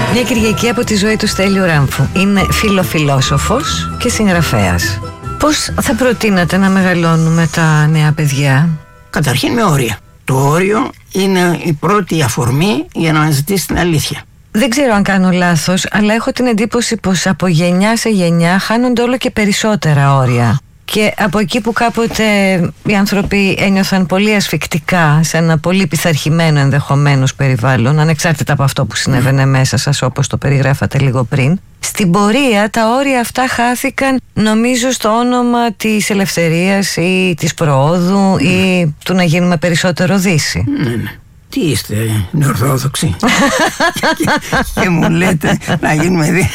Μια Κυριακή από τη ζωή του Στέλιου Ράμφου. Είναι φιλοφιλόσοφος και συγγραφέας. Πώς θα προτείνατε να μεγαλώνουμε τα νέα παιδιά? Καταρχήν με όρια. Το όριο είναι η πρώτη αφορμή για να αναζητήσει την αλήθεια. Δεν ξέρω αν κάνω λάθος, αλλά έχω την εντύπωση πως από γενιά σε γενιά χάνονται όλο και περισσότερα όρια. Και από εκεί που κάποτε οι άνθρωποι ένιωθαν πολύ ασφικτικά σε ένα πολύ πειθαρχημένο ενδεχομένως περιβάλλον, ανεξάρτητα από αυτό που συνέβαινε μέσα σας, όπως το περιγράφατε λίγο πριν, στην πορεία τα όρια αυτά χάθηκαν, νομίζω, στο όνομα της ελευθερίας ή της προόδου ή του να γίνουμε περισσότερο Δύση. Ναι. Τι είστε, νεορθόδοξοι? Και μου λέτε να γίνουμε Δύση.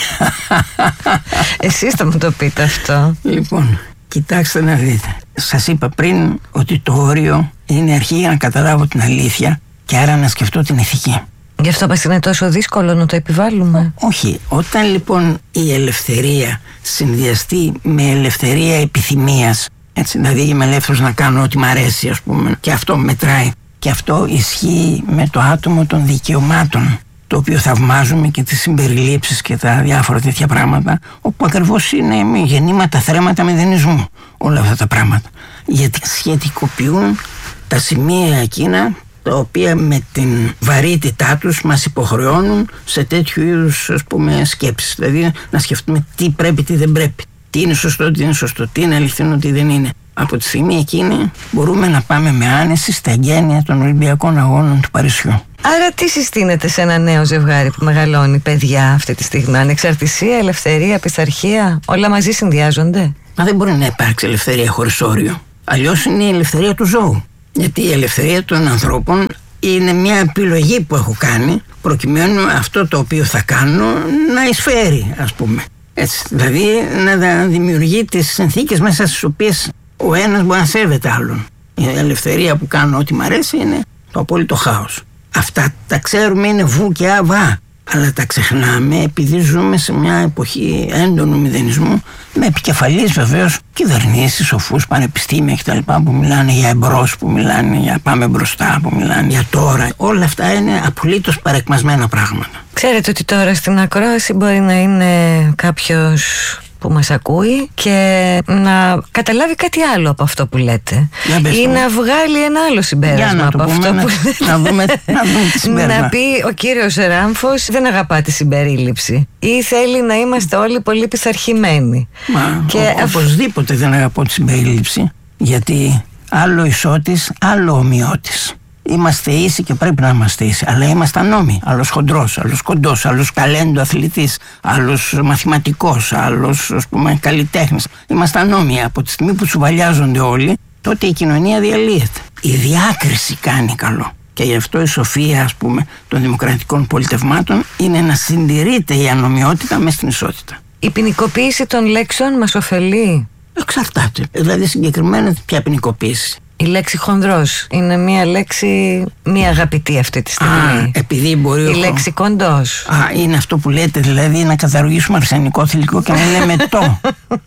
Εσείς θα μου το πείτε αυτό. Λοιπόν, κοιτάξτε να δείτε. Σας είπα πριν ότι το όριο είναι αρχή για να καταλάβω την αλήθεια και άρα να σκεφτώ την ηθική. Γι' αυτό μας είναι τόσο δύσκολο να το επιβάλλουμε? Όχι. Όταν λοιπόν η ελευθερία συνδυαστεί με ελευθερία επιθυμίας, έτσι, δηλαδή είμαι ελεύθερος να κάνω ό,τι μ' αρέσει, ας πούμε, και αυτό μετράει. Και αυτό ισχύει με το άτομο των δικαιωμάτων, το οποίο θαυμάζουμε, και τις συμπεριλήψεις και τα διάφορα τέτοια πράγματα, όπου ακριβώς είναι γεννήματα, θρέματα μηδενισμού όλα αυτά τα πράγματα. Γιατί σχετικοποιούν τα σημεία εκείνα τα οποία με την βαρύτητά τους μας υποχρεώνουν σε τέτοιου είδους, ας πούμε, σκέψεις. Δηλαδή να σκεφτούμε τι πρέπει, τι δεν πρέπει, τι είναι σωστό, τι είναι σωστό, τι είναι αληθινό, τι δεν είναι. Από τη στιγμή εκείνη μπορούμε να πάμε με άνεση στα εγγένεια των Ολυμπιακών Αγώνων του Παρισιού. Άρα τι συστήνεται σε ένα νέο ζευγάρι που μεγαλώνει παιδιά αυτή τη στιγμή? Ανεξαρτησία, ελευθερία, πειθαρχία, όλα μαζί συνδυάζονται? Μα δεν μπορεί να υπάρξει ελευθερία χωρίς όριο. Αλλιώς είναι η ελευθερία του ζώου. Γιατί η ελευθερία των ανθρώπων είναι μια επιλογή που έχω κάνει προκειμένου αυτό το οποίο θα κάνω να εισφέρει, ας πούμε. Έτσι, δηλαδή να δημιουργεί τις συνθήκες μέσα στις οποίες ο ένας μπορεί να σέβεται άλλον. Η ελευθερία που κάνω ό,τι μ' αρέσει είναι το απόλυτο χάος. Αυτά τα ξέρουμε, είναι βου και αβά, αλλά τα ξεχνάμε επειδή ζούμε σε μια εποχή έντονου μηδενισμού, με επικεφαλής βεβαίως κυβερνήσεις, σοφούς, πανεπιστήμια κτλ. Που μιλάνε για εμπρός, που μιλάνε για πάμε μπροστά, που μιλάνε για τώρα. Όλα αυτά είναι απολύτως παρεκμασμένα πράγματα. Ξέρετε ότι τώρα στην ακρόαση μπορεί να είναι κάποιος που μας ακούει και να καταλάβει κάτι άλλο από αυτό που λέτε, ή να βγάλει ένα άλλο συμπέρασμα από αυτό που λέτε. Να δούμε τι συμπέρασμα. Να πει ο κύριος Ράμφος δεν αγαπά τη συμπερίληψη ή θέλει να είμαστε όλοι πολύ πειθαρχημένοι. Οπωσδήποτε δεν αγαπώ τη συμπερίληψη, γιατί άλλο ισότης, άλλο ομοιότης. Είμαστε ίσοι και πρέπει να είμαστε ίσοι, αλλά είμαστε ανώμοι. Άλλος χοντρός, άλλος κοντός, άλλος ταλέντο αθλητής, άλλος μαθηματικός, άλλος, ας πούμε, καλλιτέχνης. Είμαστε ανώμοι. Από τη στιγμή που τσουβαλιάζονται όλοι, τότε η κοινωνία διαλύεται. Η διάκριση κάνει καλό. Και γι' αυτό η σοφία, ας πούμε, των δημοκρατικών πολιτευμάτων είναι να συντηρείται η ανομοιότητα μέσα στην ισότητα. Η ποινικοποίηση των λέξεων μας ωφελεί? Εξαρτάται. Δηλαδή συγκεκριμένα ποια ποινικοποίηση? Η λέξη χονδρός είναι μια λέξη μη αγαπητή αυτή τη στιγμή. Επειδή μπορεί η λέξη κοντός. Είναι αυτό που λέτε, δηλαδή να καταργήσουμε αρσενικό θηλυκό και να λέμε το.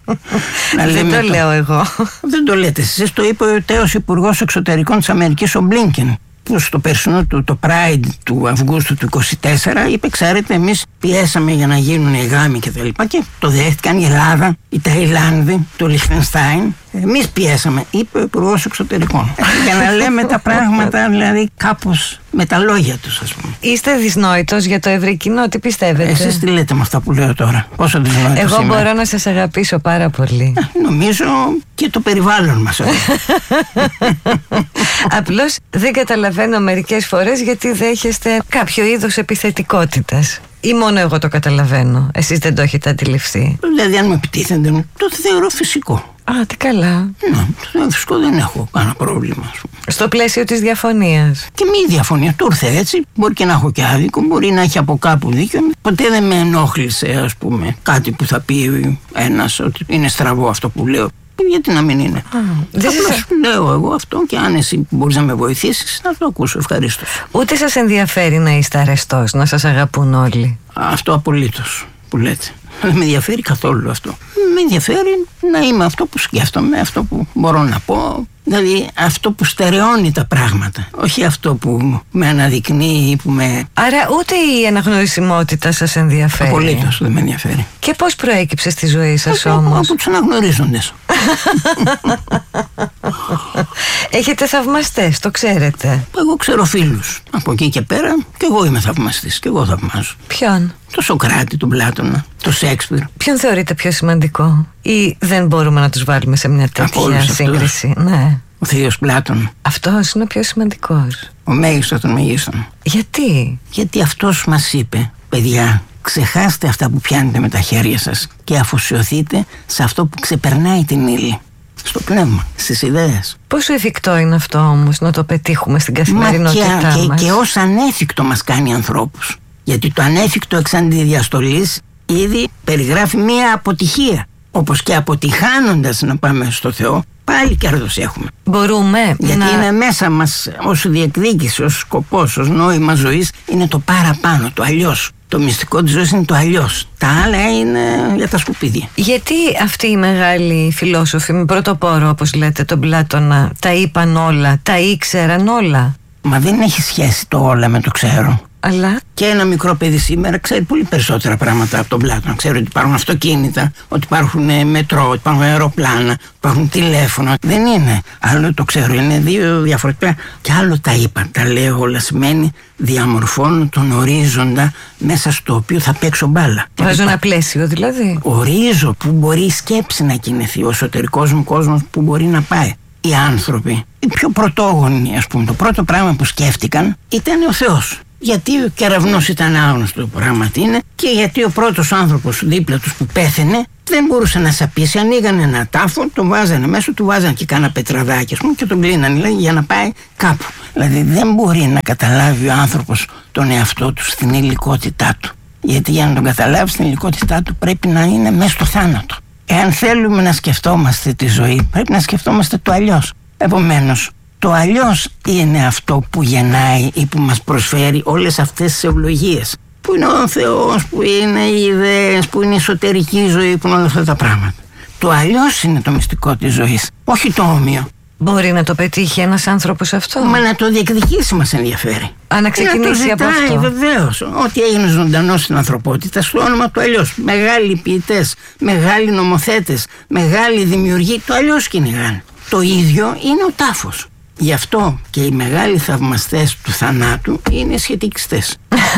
Δεν το λέω εγώ. Δεν το λέτε εσείς, το είπε ο τέος Υπουργός Εξωτερικών της Αμερικής, ο Μπλίνκεν, που στο περσινό του το Pride του Αυγούστου του 2024 είπε, ξέρετε, εμείς πιέσαμε για να γίνουν οι γάμοι και τα λοιπά, και το δέχτηκαν η Ελλάδα, η Ταϊλάνδη, το Λιχτενστάιν. Εμείς πιέσαμε, είπε ο Υπουργός Εξωτερικών. Για να λέμε τα πράγματα δηλαδή κάπως με τα λόγια τους, ας πούμε. Είστε δυσνόητος για το ευρύ κοινό, τι πιστεύετε? Εσείς τι λέτε με αυτά που λέω τώρα? Πόσο δυσνόητος Εγώ είμαι? μπορώ να σας αγαπήσω πάρα πολύ. Νομίζω και το περιβάλλον μας. Απλώς δεν καταλαβαίνω μερικές φορές γιατί δέχεστε κάποιο είδος επιθετικότητας. Ή μόνο εγώ το καταλαβαίνω? Εσείς δεν το έχετε αντιληφθεί? Δηλαδή αν με επιτίθενται, το θεωρώ φυσικό. Α, τι καλά. Φυσικό, δεν έχω κανένα πρόβλημα. Στο πλαίσιο της διαφωνίας. Και μη διαφωνία, του ήρθε έτσι. Μπορεί και να έχω και άδικο, μπορεί να έχει από κάπου δίκιο. Ποτέ δεν με ενόχλησε, ας πούμε, κάτι που θα πει ένας ότι είναι στραβό αυτό που λέω. Γιατί να μην είναι? Απλώς λέω εγώ αυτό, και αν εσύ μπορείς να με βοηθήσεις, να το ακούσω ευχαρίστως. Ούτε σας ενδιαφέρει να είστε αρεστός, να σας αγαπούν όλοι? Αυτό απολύτως που λέτε. Δεν με ενδιαφέρει καθόλου αυτό. Με ενδιαφέρει να είμαι αυτό που σκέφτομαι, αυτό που μπορώ να πω. Δηλαδή αυτό που στερεώνει τα πράγματα, όχι αυτό που με αναδεικνύει ή που με... Άρα ούτε η αναγνωρισιμότητα σας ενδιαφέρει? Απολύτως δεν με ενδιαφέρει. Και πώς προέκυψε στη ζωή σας όμως? Από τους αναγνωρίζοντες. Έχετε θαυμαστές, το ξέρετε? Εγώ ξέρω φίλους. Από εκεί και πέρα και εγώ είμαι θαυμαστής και εγώ θαυμάζω. Ποιον? Το Σοκράτη, τον Πλάτωνα, το Σέξπιρ. Ποιον θεωρείτε πιο σημαντικό? Ή δεν μπορούμε να τους βάλουμε σε μια τέτοια σύγκριση? Ναι. Ο θείος Πλάτων. Αυτός είναι ο πιο σημαντικός. Ο μέγιστος των μεγίστων. Γιατί? Γιατί αυτός μας είπε, παιδιά, ξεχάστε αυτά που πιάνετε με τα χέρια σας και αφοσιωθείτε σε αυτό που ξεπερνάει την ύλη. Στο πνεύμα, στις ιδέες. Πόσο εφικτό είναι αυτό όμως να το πετύχουμε στην καθημερινότητά μας? Και ως ανέφικτο μας κάνει ανθρώπους. Γιατί το ανέφικτο εξ αντιδιαστολής ήδη περιγράφει μία αποτυχία. Όπως και αποτυχάνοντας να πάμε στο Θεό, πάλι κέρδος έχουμε. Μπορούμε. Γιατί είναι μέσα μας ως διεκδίκηση, ως σκοπός, ως νόημα ζωής, είναι το παραπάνω, το αλλιώς. Το μυστικό της ζωής είναι το αλλιώς. Τα άλλα είναι για τα σκουπίδια. Γιατί αυτοί οι μεγάλοι φιλόσοφοι με πρωτοπόρο, όπως λέτε, τον Πλάτωνα, τα είπαν όλα, τα ήξεραν όλα? Μα δεν έχει σχέση το όλα με το ξέρω. Αλλά... Και ένα μικρό παιδί σήμερα ξέρει πολύ περισσότερα πράγματα από τον Πλάτωνα. Ξέρει ότι υπάρχουν αυτοκίνητα, ότι υπάρχουν μετρό, ότι υπάρχουν αεροπλάνα, ότι υπάρχουν τηλέφωνα. Δεν είναι. Άλλο το ξέρω, είναι δύο διαφορετικά. Και άλλο τα είπα. Τα λέω όλα. Σημαίνει διαμορφώνω τον ορίζοντα μέσα στο οποίο θα παίξω μπάλα. Βάζω ένα πλαίσιο δηλαδή. Ορίζω που μπορεί η σκέψη να κινηθεί, ο εσωτερικός μου κόσμος που μπορεί να πάει. Οι άνθρωποι, οι πιο πρωτόγονοι, ας πούμε, το πρώτο πράγμα που σκέφτηκαν ήταν ο Θεός. Γιατί ο κεραυνός ήταν άγνωστο πράγμα τι είναι και γιατί ο πρώτος άνθρωπος δίπλα τους που πέθαινε δεν μπορούσε να σαπίσει. Ανοίγανε ένα τάφο, τον βάζανε μέσα, του βάζανε και κάνα πετραδάκι, ας πούμε, και τον κλείνανε, λέει, για να πάει κάπου. Δηλαδή δεν μπορεί να καταλάβει ο άνθρωπος τον εαυτό του στην υλικότητά του. Γιατί για να τον καταλάβει στην υλικότητά του πρέπει να είναι μέσα στο θάνατο. Εάν θέλουμε να σκεφτόμαστε τη ζωή, πρέπει να σκεφτόμαστε το αλλιώς. Επομένως, το αλλιώς είναι αυτό που γεννάει ή που μας προσφέρει όλες αυτές τις ευλογίες. Που είναι ο Θεός, που είναι οι ιδέες, που είναι η εσωτερική ζωή, που είναι όλα αυτά τα πράγματα. Το αλλιώς είναι το μυστικό της ζωής, όχι το όμοιο. Μπορεί να το πετύχει ένας άνθρωπος αυτό? Μα να το διεκδικήσει μας ενδιαφέρει. Να ξεκινήσει από αυτό. Βεβαίως. Ό,τι έγινε ζωντανό στην ανθρωπότητα, στο όνομα του αλλιώς. Μεγάλοι ποιητές, μεγάλοι νομοθέτες, μεγάλοι δημιουργοί, το αλλιώς κυνηγάνε. Το ίδιο είναι ο τάφος. Γι' αυτό και οι μεγάλοι θαυμαστές του θανάτου είναι σχετικιστές.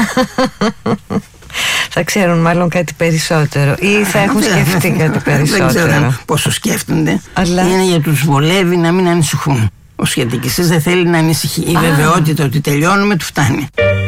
Θα ξέρουν μάλλον κάτι περισσότερο ή θα έχουν σκεφτεί κάτι περισσότερο. Δεν ξέρω πόσο σκέφτονται. Αλλά... είναι για τους βολεύει να μην ανησυχούν. Ο σχετικιστής δεν θέλει να ανησυχεί. Η βεβαιότητα ότι τελειώνουμε του φτάνει.